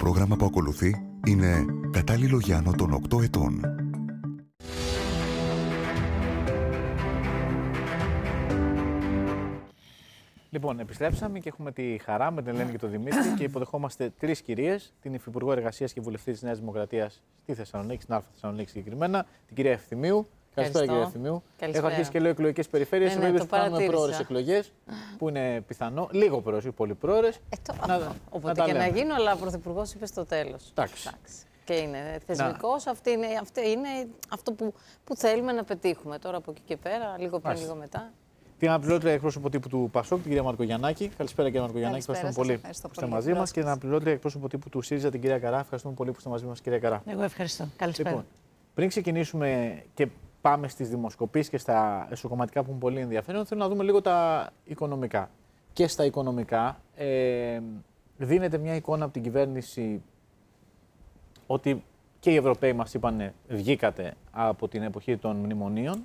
πρόγραμμα που ακολουθεί είναι κατάλληλο για άνω των 8 ετών. Λοιπόν, επιστρέψαμε και έχουμε τη χαρά με την Ελένη και τον Δημήτρη και υποδεχόμαστε τρεις κυρίες, την Υφυπουργό Εργασίας και Βουλευτή της Νέας Δημοκρατίας στη Θεσσαλονίκη, στην Αλφα Θεσσαλονίκη συγκεκριμένα, την κυρία Ευθυμίου. Καλησπέρα, κυρία Ευθυμίου. Έχω αρχίσει και λέω εκλογικές περιφέρειες. Ναι, που κάνουμε πρόωρες εκλογές, που είναι πιθανό, λίγο πρόωρες ή πολύ πρόωρες. Όποτε και να γίνω, αλλά ο Πρωθυπουργός είπε στο τέλος. Εντάξει. Και είναι θεσμικός, αυτό είναι αυτό που θέλουμε να πετύχουμε. Τώρα από εκεί και πέρα, λίγο πριν, λίγο μετά. Την αναπληρώτρια εκπρόσωπο τύπου του ΠΑΣΟΚ, την κυρία Μαρκογιαννάκη. Καλησπέρα, κυρία Μαρκογιαννάκη. Ευχαριστούμε πολύ που είστε μαζί μας. Και την αναπληρώτρια εκπρόσωπο τύπου του ΣΥΡΙΖΑ, την κυρία Καρά. Ευχαριστούμε πολύ που είστε μαζί μας, κυρία Καρά. Εγώ ευχαριστώ. Καλησπέρα. Λοιπόν, πριν ξεκινήσουμε και πάμε στις δημοσκοπήσεις και στα εσωκομματικά που είναι πολύ ενδιαφέρον, θέλω να δούμε λίγο τα οικονομικά. Και στα οικονομικά δίνεται μια εικόνα από την κυβέρνηση ότι και οι Ευρωπαίοι μας είπανε βγήκατε από την εποχή των μνημονίων,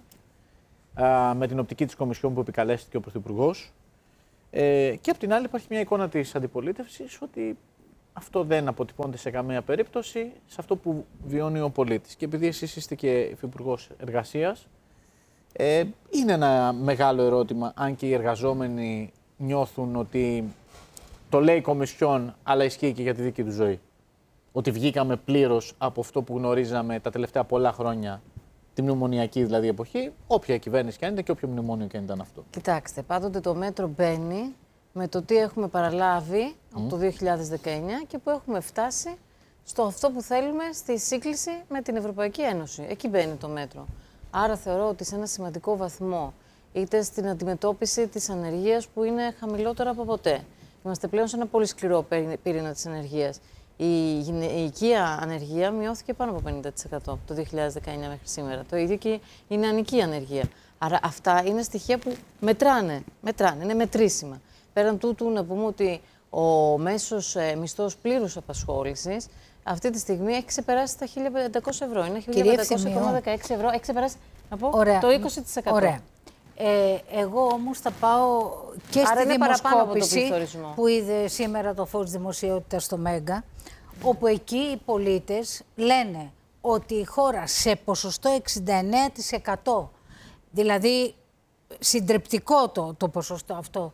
με την οπτική της Κομισιόν που επικαλέστηκε ο Πρωθυπουργός. Και απ' την άλλη υπάρχει μια εικόνα της αντιπολίτευσης ότι αυτό δεν αποτυπώνεται σε καμία περίπτωση σε αυτό που βιώνει ο πολίτης. Και επειδή εσείς είστε και Υφυπουργός Εργασίας, είναι ένα μεγάλο ερώτημα αν και οι εργαζόμενοι νιώθουν ότι το λέει η Κομισιόν, αλλά ισχύει και για τη δική του ζωή. Ότι βγήκαμε πλήρως από αυτό που γνωρίζαμε τα τελευταία πολλά χρόνια, τη μνημονιακή δηλαδή εποχή, όποια κυβέρνηση και αν ήταν και όποιο μνημόνιο και αν ήταν αυτό. Κοιτάξτε, πάντοτε το μέτρο μπαίνει με το τι έχουμε παραλάβει από το 2019 και που έχουμε φτάσει στο αυτό που θέλουμε στη σύγκληση με την Ευρωπαϊκή Ένωση. Εκεί μπαίνει το μέτρο. Άρα θεωρώ ότι σε ένα σημαντικό βαθμό, είτε στην αντιμετώπιση της ανεργίας που είναι χαμηλότερα από ποτέ. Είμαστε πλέον σε ένα πολύ σκληρό πυρήνα της ανεργίας. Η οικία ανεργία μειώθηκε πάνω από 50% από το 2019 μέχρι σήμερα. Το ίδιο και η νεανική ανεργία. Άρα αυτά είναι στοιχεία που μετράνε, είναι μετρήσιμα. Πέραν τούτου να πούμε ότι ο μέσος μισθός πλήρους απασχόλησης αυτή τη στιγμή έχει ξεπεράσει τα 1.500 ευρώ. Είναι 1.516 ευρώ, έχει ξεπεράσει το 20%. Ωραία. Εγώ όμως θα πάω και άρα στη δημοσκόπηση που είδε σήμερα το φως δημοσιότητας στο Μέγκα, όπου εκεί οι πολίτες λένε ότι η χώρα σε ποσοστό 69%, δηλαδή συντριπτικό το ποσοστό αυτό,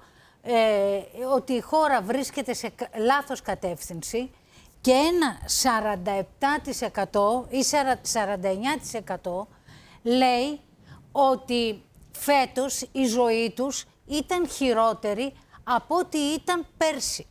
ότι η χώρα βρίσκεται σε λάθος κατεύθυνση και ένα 47% ή 49% λέει ότι φέτος η ζωή τους ήταν χειρότερη από ό,τι ήταν πέρσι.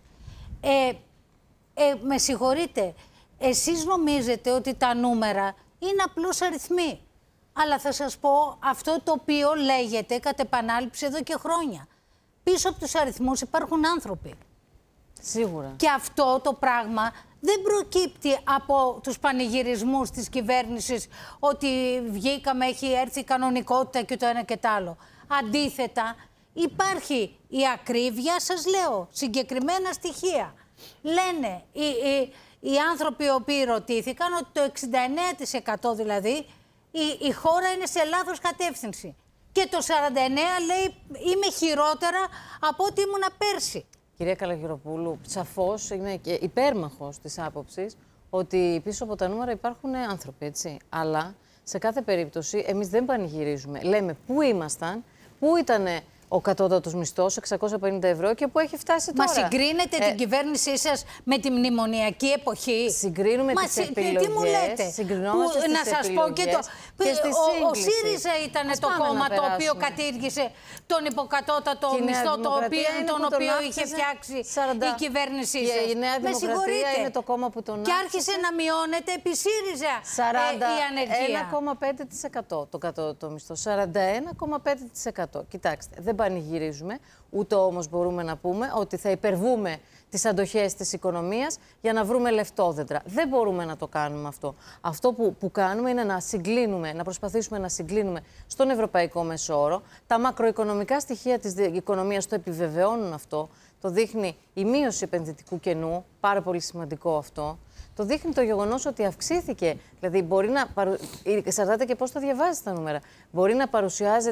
Με συγχωρείτε, εσείς νομίζετε ότι τα νούμερα είναι απλώς αριθμοί. Αλλά θα σας πω αυτό το οποίο λέγεται κατ' επανάληψη εδώ και χρόνια. Πίσω από τους αριθμούς υπάρχουν άνθρωποι. Σίγουρα. Και αυτό το πράγμα δεν προκύπτει από τους πανηγυρισμούς της κυβέρνησης ότι βγήκαμε, έχει έρθει η κανονικότητα και το ένα και το άλλο. Αντίθετα, υπάρχει η ακρίβεια, σας λέω, συγκεκριμένα στοιχεία. Λένε οι άνθρωποι οι οποίοι ρωτήθηκαν ότι το 69% δηλαδή η χώρα είναι σε λάθος κατεύθυνση. Και το 49% λέει είμαι χειρότερα από ό,τι ήμουνα πέρσι. Κυρία Καλαγεροπούλου, σαφώς είναι και υπέρμαχος της άποψης ότι πίσω από τα νούμερα υπάρχουν άνθρωποι, έτσι. Αλλά σε κάθε περίπτωση εμείς δεν πανηγυρίζουμε. Λέμε πού ήμασταν, πού ήταν ο κατώτατος μισθός, 650 ευρώ και πού έχει φτάσει τώρα. Μα συγκρίνετε την κυβέρνησή σας με τη μνημονιακή εποχή. Συγκρίνουμε τις επιλογές. Τι μου λέτε. Να σας πω και το... Ο ΣΥΡΙΖΑ ήταν το κόμμα το οποίο κατήργησε τον υποκατώτατο μισθό, τον οποίο είχε φτιάξει η κυβέρνησή σας. Η Νέα Δημοκρατία είναι το κόμμα που τον και άρχισε να μειώνεται επί ΣΥΡΙΖΑ η ανεργία. 1,5% το κατώτατο μισθό. 41,5%. Κοιτάξτε, δεν πανηγυρίζουμε, ούτε όμως μπορούμε να πούμε ότι θα υπερβούμε τις αντοχές της οικονομίας για να βρούμε λεφτόδεντρα. Δεν μπορούμε να το κάνουμε αυτό. Αυτό που κάνουμε είναι να συγκλίνουμε, να προσπαθήσουμε να συγκλίνουμε στον ευρωπαϊκό μεσόωρο. Τα μακροοικονομικά στοιχεία της οικονομίας το επιβεβαιώνουν αυτό. Το δείχνει η μείωση επενδυτικού κενού, πάρα πολύ σημαντικό αυτό. Το δείχνει το γεγονός ότι αυξήθηκε. Δηλαδή, μπορεί να εξαρτάται και πώς θα διαβάζετε τα νούμερα. Μπορεί να παρουσιάζεται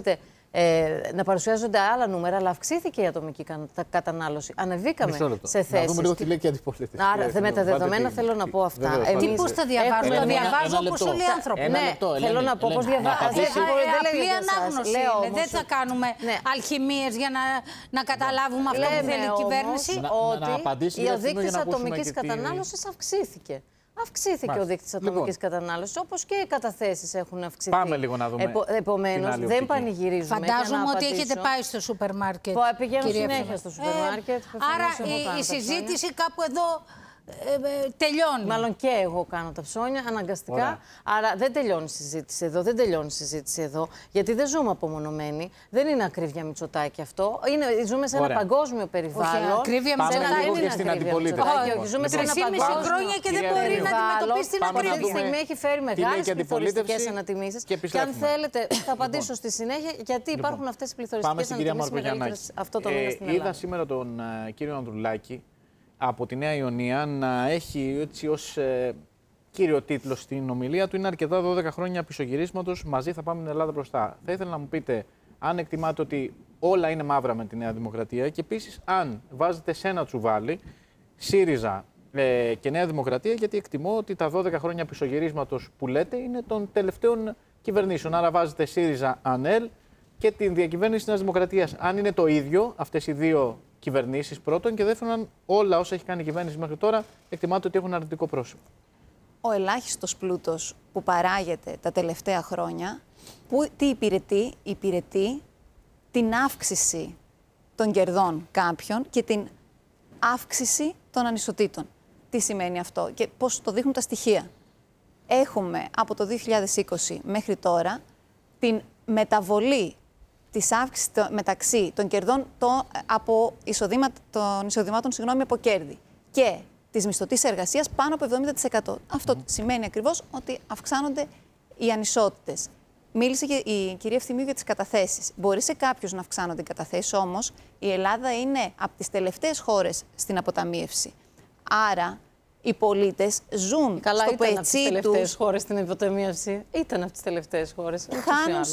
να παρουσιάζονται άλλα νούμερα, αλλά αυξήθηκε η ατομική κατανάλωση. Ανεβήκαμε σε θέσεις. Να δούμε λίγο τι λέει και η αντιπολίτευση. Άρα, με τα δεδομένα θέλω να πω αυτά. Τι πώς τα διαβάζω, τα διαβάζω όπως όλοι οι άνθρωποι. Ναι, θέλω να πω πώς διαβάζω. Απλή ανάγνωση είναι. Δεν θα κάνουμε αλχημίες για να καταλάβουμε αυτό που θέλει η κυβέρνηση. Ότι ο δείκτης ατομικής κατανάλωσης αυξήθηκε. Αυξήθηκε ο δείκτης ατομικής κατανάλωσης, όπως και οι καταθέσεις έχουν αυξηθεί. Πάμε λίγο να δούμε. Επομένως, δεν πανηγυρίζουμε. Φαντάζομαι ότι έχετε πάει στο σούπερ μάρκετ. Πηγαίνω συνέχεια στο σούπερ μάρκετ. Άρα η συζήτηση κάπου εδώ τελειώνει. Μάλλον και εγώ κάνω τα ψώνια αναγκαστικά. Ωραία. Άρα δεν τελειώνει η συζήτηση εδώ, δεν τελειώνει η συζήτηση εδώ. Γιατί δεν ζούμε απομονωμένοι. Δεν είναι ακρίβεια Μητσοτάκη αυτό. Ζούμε σε ένα παγκόσμιο περιβάλλον. Όχι, ακρίβεια Μητσοτάκη. Και στην αντιπολίτευση. Ζούμε σε ένα 3,5 παγκόσμιο χρόνια και δεν μπορεί να αντιμετωπίσει την ακρίβεια. Αυτή τη στιγμή έχει φέρει μεγάλες πληθωριστικές ανατιμήσεις. Και αν θέλετε, θα απαντήσω στη συνέχεια γιατί υπάρχουν αυτές οι πληθωριστικές ανατιμήσεις μεγαλύτερες αυτό το μήνα στην Ελλάδα. Είδα σήμερα τον κύριο Ανδρουλάκη από τη Νέα Ιωνία να έχει έτσι ως κύριο τίτλο στην ομιλία του είναι αρκετά 12 χρόνια πισωγυρίσματος, μαζί θα πάμε την Ελλάδα μπροστά. Θα ήθελα να μου πείτε αν εκτιμάτε ότι όλα είναι μαύρα με τη Νέα Δημοκρατία και επίσης αν βάζετε σε ένα τσουβάλι ΣΥΡΙΖΑ και Νέα Δημοκρατία, γιατί εκτιμώ ότι τα 12 χρόνια πισωγυρίσματος που λέτε είναι των τελευταίων κυβερνήσεων. Άρα βάζετε ΣΥΡΙΖΑ ΑΝΕΛ και την διακυβέρνηση της Νέας Δημοκρατίας. Αν είναι το ίδιο αυτές οι δύο κυβερνήσεις πρώτον και δεύτερον, όλα όσα έχει κάνει η κυβέρνηση μέχρι τώρα εκτιμάται ότι έχουν αρνητικό πρόσωπο. Ο ελάχιστος πλούτος που παράγεται τα τελευταία χρόνια, τι υπηρετεί την αύξηση των κερδών κάποιων και την αύξηση των ανισοτήτων. Τι σημαίνει αυτό και πώς το δείχνουν τα στοιχεία. Έχουμε από το 2020 μέχρι τώρα την μεταβολή της αύξησης μεταξύ των κερδών των εισοδημάτων από κέρδη και της μισθωτής εργασίας πάνω από 70%. Αυτό σημαίνει ακριβώς ότι αυξάνονται οι ανισότητες. Μίλησε και η κυρία Ευθυμίου για τις καταθέσεις. Μπορεί σε κάποιους να αυξάνονται οι καταθέσεις, όμως η Ελλάδα είναι από τις τελευταίες χώρες στην αποταμίευση. Άρα οι πολίτες ζουν στο πετσί τους. Ήταν από τις τελευταίες χώρες στην αποταμίευση. Ήταν από τις τελευταίες χώρες. Χάνουν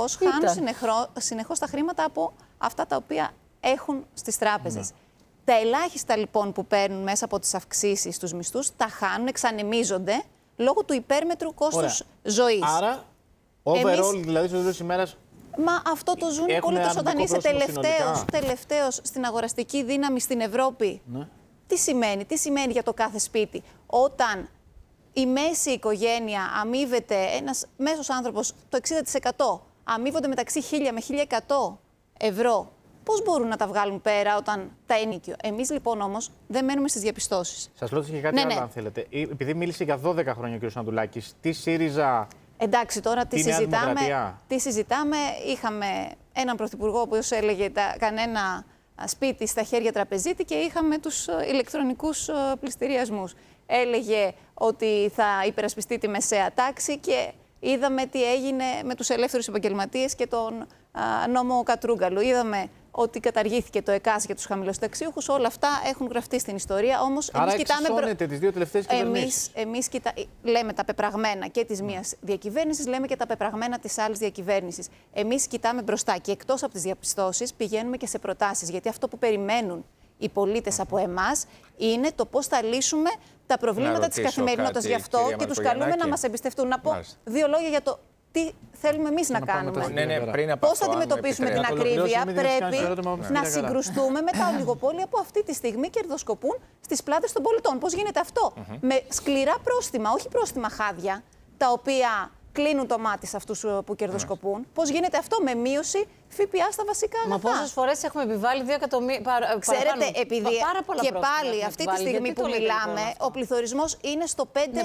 συνεχώς τα χρήματα από αυτά τα οποία έχουν στις τράπεζες. Τα ελάχιστα λοιπόν που παίρνουν μέσα από τις αυξήσεις στους μισθούς τα χάνουν, εξανεμίζονται λόγω του υπέρμετρου κόστους ζωής. Άρα, overall, δηλαδή στο τέλος της ημέρας. Μα αυτό το ζουν οι πολίτες όταν είσαι τελευταίος στην αγοραστική δύναμη στην Ευρώπη. Ναι. Τι σημαίνει για το κάθε σπίτι. Όταν η μέση οικογένεια αμείβεται, ένας μέσος άνθρωπος το 60%, αμείβονται μεταξύ 1.000 με 1.100 ευρώ. Πώς μπορούν να τα βγάλουν πέρα όταν τα ενίκιο. Εμείς λοιπόν όμως δεν μένουμε στις διαπιστώσεις. Σας ρώτησα και κάτι άλλο αν θέλετε. Επειδή μίλησε για 12 χρόνια ο κ. Ανδρουλάκης, τι ΣΥΡΙΖΑ. Εντάξει, τώρα τι συζητάμε. Είχαμε έναν πρωθυπουργό που έλεγε κανένα σπίτι στα χέρια τραπεζίτη και είχαμε τους ηλεκτρονικούς πληστηριασμούς. Έλεγε ότι θα υπερασπιστεί τη μεσαία τάξη και είδαμε τι έγινε με τους ελεύθερους επαγγελματίες και τον νόμο Κατρούγκαλου. Είδαμε ότι καταργήθηκε το ΕΚΑΣ για τους χαμηλοσταξίουχους. Όλα αυτά έχουν γραφτεί στην ιστορία. Όμως άρα εξισώνεται τις δύο τελευταίες κυβερνήσεις. Εμείς λέμε τα πεπραγμένα και της μίας διακυβέρνησης, λέμε και τα πεπραγμένα της άλλης διακυβέρνησης. Εμείς κοιτάμε μπροστά και εκτός από τις διαπιστώσεις πηγαίνουμε και σε προτάσεις. Γιατί αυτό που περιμένουν οι πολίτες από εμάς είναι το πώς θα λύσουμε τα προβλήματα της καθημερινότητας. Γι' αυτό και τους καλούμε να μας εμπιστευτούν. Να πω δύο λόγια για το τι θέλουμε εμείς να κάνουμε. Πώς θα αντιμετωπίσουμε την ακρίβεια, πρέπει να συγκρουστούμε με τα ολιγοπόλια που αυτή τη στιγμή κερδοσκοπούν στις πλάτες των πολιτών. Πώς γίνεται αυτό? Με σκληρά πρόστιμα, όχι πρόστιμα χάδια, τα οποία κλείνουν το μάτι σε αυτούς που κερδοσκοπούν. Πώς γίνεται αυτό? Με μείωση ΦΠΑ στα βασικά αγαθά. Μα πόσες φορές έχουμε επιβάλει 2 εκατομμύρια. Ξέρετε, επειδή και πάλι αυτή τη στιγμή που μιλάμε, ο πληθωρισμός είναι στο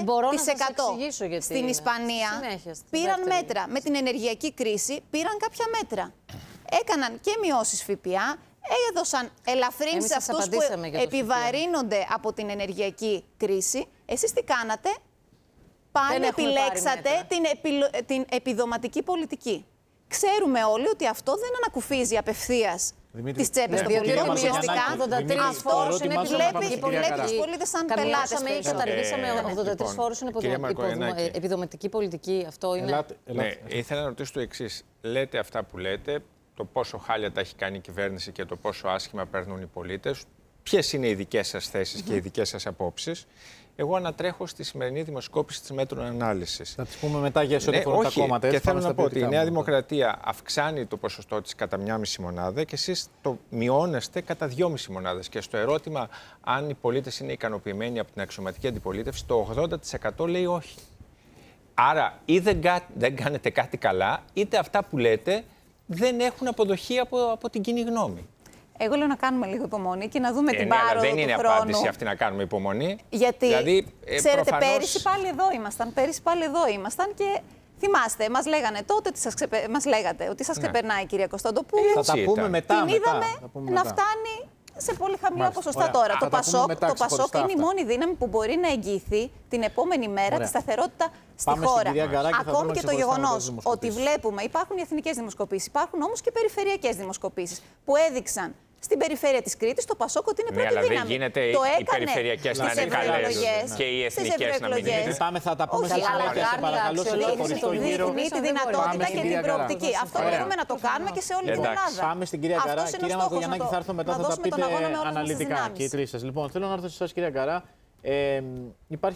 5%. Στην Ισπανία πήραν μέτρα. Με την ενεργειακή κρίση πήραν κάποια μέτρα. Έκαναν και μειώσεις ΦΠΑ, έδωσαν ελαφρύνσεις σε αυτούς που επιβαρύνονται από την ενεργειακή κρίση. Εσείς τι κάνατε? Πάλι επιλέξατε την επιδοματική πολιτική. Ξέρουμε όλοι ότι αυτό δεν ανακουφίζει απευθείας τις τσέπες των πολιτών. Ουσιαστικά αυτό βλέπει τους πολίτες σαν πελάτες. Καταργήσαμε 83 φόρους, είναι επιδοματική πολιτική. Αυτό είναι. Ναι, ήθελα να ρωτήσω το εξής. Λέτε αυτά που λέτε. το πόσο χάλια τα έχει κάνει η κυβέρνηση και το πόσο άσχημα παίρνουν οι πολίτες, ποιες είναι οι δικές σας θέσεις και οι δικές σας απόψεις. Εγώ ανατρέχω στη σημερινή δημοσκόπηση της Μέτρων Ανάλυσης. Θα τις πούμε μετά για ό,τι αφορά τα κόμματα. Και θέλω να πω ότι η Νέα Δημοκρατία αυξάνει το ποσοστό της κατά 1,5 μονάδα και εσείς το μειώνεστε κατά 2,5 μονάδες. Και στο ερώτημα αν οι πολίτες είναι ικανοποιημένοι από την αξιωματική αντιπολίτευση, το 80% λέει όχι. Άρα ή δεν κάνετε κάτι καλά, είτε αυτά που λέτε δεν έχουν αποδοχή από την κοινή γνώμη. Εγώ λέω να κάνουμε λίγο υπομονή και να δούμε την Αλλά πάροδο δεν του είναι χρόνου. απάντηση αυτή να κάνουμε υπομονή. Γιατί, δηλαδή, ξέρετε, προφανώς... πέρυσι πάλι εδώ ήμασταν και θυμάστε, μας λέγανε τότε μας λέγατε ότι σας ξεπερνάει η κυρία Κωνσταντοπούλου. Θα τα πούμε μετά. Την είδαμε να φτάνει σε πολύ χαμηλά ποσοστά. Ωραία. Τώρα. Το Πασόκ είναι η μόνη δύναμη που μπορεί να εγγυηθεί την επόμενη μέρα τη σταθερότητα στη χώρα. Ακόμη και το γεγονός ότι βλέπουμε, υπάρχουν οι εθνικές δημοσκοπήσεις, υπάρχουν όμως και περιφερειακές δημοσκοπήσεις που έδειξαν στην περιφέρεια της Κρήτης το Πασόκ ότι είναι πρώτη αλλά δύναμη. δεν γίνεται το οι περιφερειακές να είναι καλές και οι εθνικές να μην είναι. Θα τα πούμε στη συνέχεια, σε παρακαλώ, σε ξεχωριστό γύρο. Δείχνει τη δυνατότητα και την προοπτική. Αυτό μπορούμε να το κάνουμε και σε όλη την Ελλάδα. Πάμε στην κυρία Γκαρά. Κυρία Μαρκογιαννάκη, θα έρθω μετά, θα τα πείτε αναλυτικά και οι τρεις σας. Λοιπόν, θέλω να έρθω σε εσάς, κυρία Γκαρά. Υπάρχει